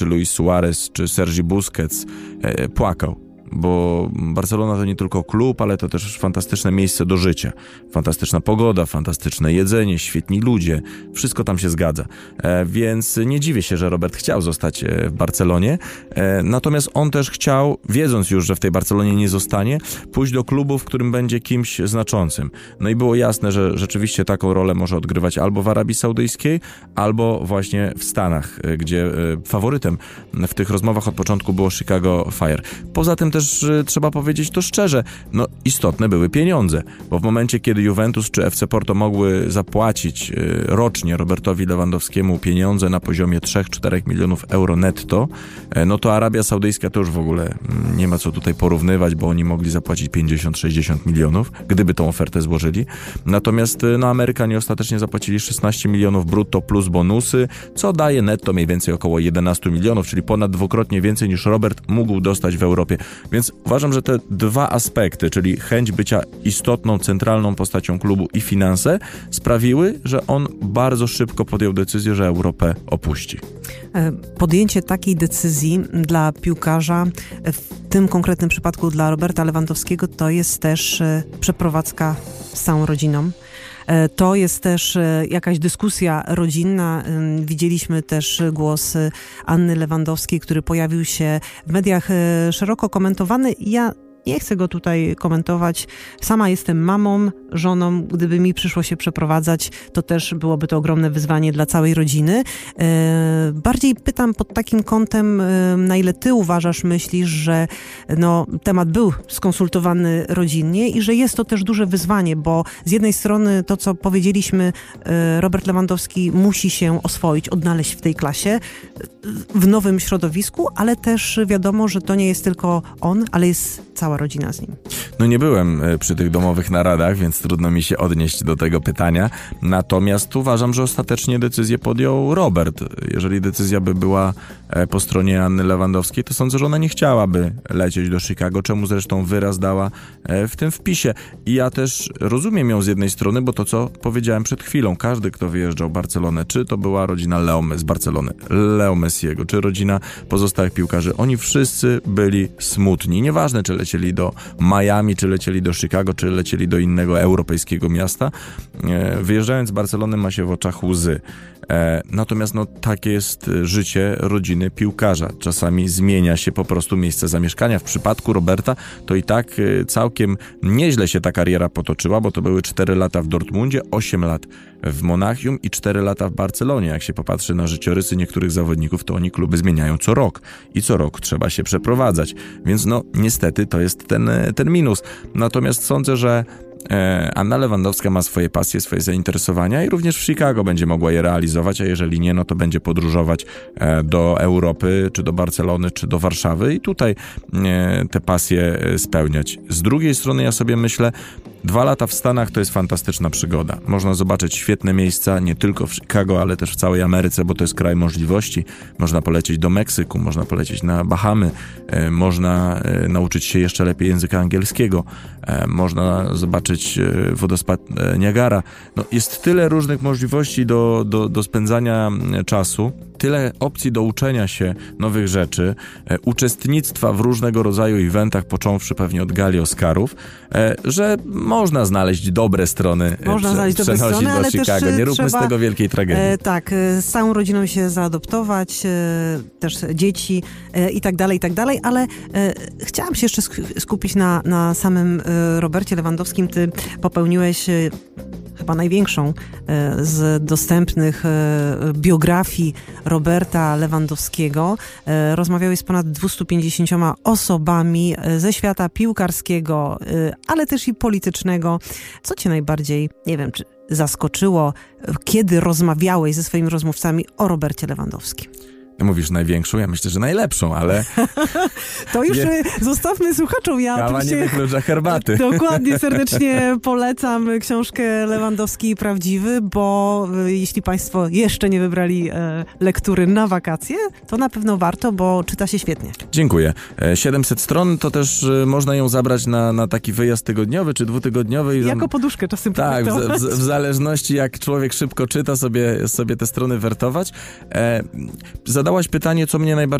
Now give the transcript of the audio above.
czy Luis Suarez, czy Sergi Busquets, płakał. Bo Barcelona to nie tylko klub, ale to też fantastyczne miejsce do życia. Fantastyczna pogoda, fantastyczne jedzenie, świetni ludzie. Wszystko tam się zgadza. Więc nie dziwię się, że Robert chciał zostać w Barcelonie. Natomiast on też chciał, wiedząc już, że w tej Barcelonie nie zostanie, pójść do klubu, w którym będzie kimś znaczącym. No i było jasne, że rzeczywiście taką rolę może odgrywać albo w Arabii Saudyjskiej, albo właśnie w Stanach, gdzie faworytem w tych rozmowach od początku było Chicago Fire. Poza tym też trzeba powiedzieć to szczerze, no istotne były pieniądze, bo w momencie, kiedy Juventus czy FC Porto mogły zapłacić rocznie Robertowi Lewandowskiemu pieniądze na poziomie 3-4 milionów euro netto, no to Arabia Saudyjska to już w ogóle nie ma co tutaj porównywać, bo oni mogli zapłacić 50-60 milionów, gdyby tą ofertę złożyli. Natomiast no Amerykanie ostatecznie zapłacili 16 milionów brutto plus bonusy, co daje netto mniej więcej około 11 milionów, czyli ponad dwukrotnie więcej niż Robert mógł dostać w Europie. Więc uważam, że te dwa aspekty, czyli chęć bycia istotną, centralną postacią klubu i finanse, sprawiły, że on bardzo szybko podjął decyzję, że Europę opuści. Podjęcie takiej decyzji dla piłkarza, w tym konkretnym przypadku dla Roberta Lewandowskiego, to jest też przeprowadzka z całą rodziną. To jest też jakaś dyskusja rodzinna. Widzieliśmy też głos Anny Lewandowskiej, który pojawił się w mediach szeroko komentowany. Ja nie chcę go tutaj komentować. Sama jestem mamą, żoną. Gdyby mi przyszło się przeprowadzać, to też byłoby to ogromne wyzwanie dla całej rodziny. Bardziej pytam pod takim kątem, na ile ty uważasz, myślisz, że no, temat był skonsultowany rodzinnie i że jest to też duże wyzwanie, bo z jednej strony to, co powiedzieliśmy, Robert Lewandowski musi się oswoić, odnaleźć w tej klasie, w nowym środowisku, ale też wiadomo, że to nie jest tylko on, ale jest cała rodzina z nim. No nie byłem przy tych domowych naradach, więc trudno mi się odnieść do tego pytania. Natomiast uważam, że ostatecznie decyzję podjął Robert. Jeżeli decyzja by była po stronie Anny Lewandowskiej, to sądzę, że ona nie chciałaby lecieć do Chicago, czemu zresztą wyraz dała w tym wpisie. I ja też rozumiem ją z jednej strony, bo to, co powiedziałem przed chwilą, każdy, kto wyjeżdżał w Barcelonę, czy to była rodzina z Barcelony, Leo Messiego, czy rodzina pozostałych piłkarzy, oni wszyscy byli smutni. Nieważne, czy lecieli do Miami, czy lecieli do Chicago, czy lecieli do innego europejskiego miasta. Wyjeżdżając z Barcelony ma się w oczach łzy. Natomiast no, takie jest życie rodziny piłkarza. Czasami zmienia się po prostu miejsce zamieszkania. W przypadku Roberta to i tak całkiem nieźle się ta kariera potoczyła, bo to były 4 lata w Dortmundzie, 8 lat w Monachium i 4 lata w Barcelonie. Jak się popatrzy na życiorysy niektórych zawodników, to oni kluby zmieniają co rok i co rok trzeba się przeprowadzać. Więc no niestety to jest ten minus. Natomiast sądzę, że Anna Lewandowska ma swoje pasje, swoje zainteresowania i również w Chicago będzie mogła je realizować, a jeżeli nie, no to będzie podróżować do Europy, czy do Barcelony, czy do Warszawy i tutaj te pasje spełniać. Z drugiej strony ja sobie myślę, 2 lata w Stanach to jest fantastyczna przygoda. Można zobaczyć świetne miejsca, nie tylko w Chicago, ale też w całej Ameryce, bo to jest kraj możliwości. Można polecieć do Meksyku, można polecieć na Bahamy, można nauczyć się jeszcze lepiej języka angielskiego, można zobaczyć wodospad Niagara. No, jest tyle różnych możliwości do spędzania czasu, tyle opcji do uczenia się nowych rzeczy, uczestnictwa w różnego rodzaju eventach, począwszy pewnie od gali Oscarów, że można znaleźć dobre strony do Chicago. Nie róbmy z tego wielkiej tragedii. Tak, z całą rodziną się zaadoptować, też dzieci i tak dalej, ale chciałam się jeszcze skupić na samym Robercie Lewandowskim. Ty popełniłeś chyba największą z dostępnych biografii Roberta Lewandowskiego. Rozmawiałeś z ponad 250 osobami ze świata piłkarskiego, ale też i politycznego. Co cię najbardziej, nie wiem, czy zaskoczyło, kiedy rozmawiałeś ze swoimi rozmówcami o Robercie Lewandowskim? Mówisz największą, ja myślę, że najlepszą, ale... To już zostawmy słuchaczom. Kawa nie wyklucza herbaty. Dokładnie, serdecznie polecam książkę Lewandowski Prawdziwy, bo jeśli państwo jeszcze nie wybrali lektury na wakacje, to na pewno warto, bo czyta się świetnie. Dziękuję. 700 stron, to też można ją zabrać na taki wyjazd tygodniowy czy dwutygodniowy. Jako poduszkę czasem. Tak, w zależności jak człowiek szybko czyta, sobie te strony wertować. Zadałeś zadałaś pytanie, co mnie najbardziej